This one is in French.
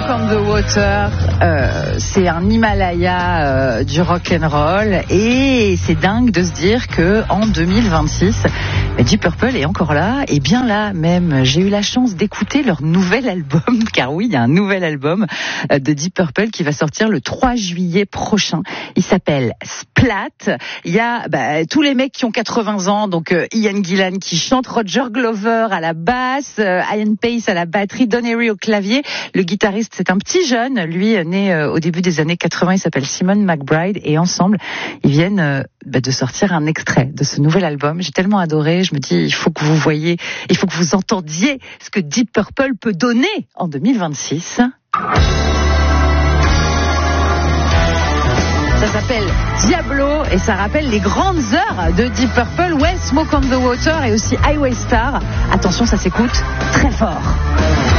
Smoke on the Water, c'est un Himalaya du rock'n'roll et c'est dingue de se dire que en 2026, Deep Purple est encore là et bien là même. J'ai eu la chance d'écouter leur nouvel album, car oui, il y a un nouvel album de Deep Purple qui va sortir le 3 juillet prochain. Il s'appelle Splat. Il y a tous les mecs qui ont 80 ans, donc Ian Gillan qui chante, Roger Glover à la basse, Ian Pace à la batterie, Don Airey au clavier. Le guitariste, c'est un petit jeune, lui né au début des années 80, il s'appelle Simon McBride et ensemble, ils viennent de sortir un extrait de ce nouvel album. J'ai tellement adoré, je me dis, il faut que vous voyiez, il faut que vous entendiez ce que Deep Purple peut donner en 2026. Ça s'appelle Diablo et ça rappelle les grandes heures de Deep Purple. Ouais, Smoke on the Water et aussi Highway Star. Attention, ça s'écoute très fort.